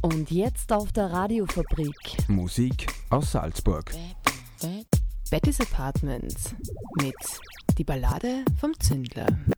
Und jetzt auf der Radiofabrik. Musik aus Salzburg. Betty's Apartment mit Die Ballade vom Zündler.